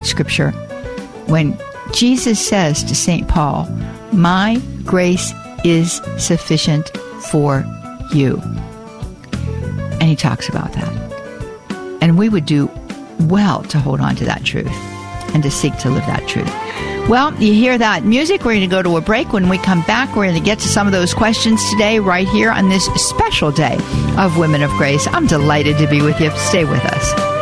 scripture when Jesus says to St. Paul, "My grace is sufficient for you." And he talks about that. And we would do well to hold on to that truth and to seek to live that truth. Well, you hear that music. We're going to go to a break. When we come back, we're going to get to some of those questions today right here on this special day of Women of Grace. I'm delighted to be with you. Stay with us.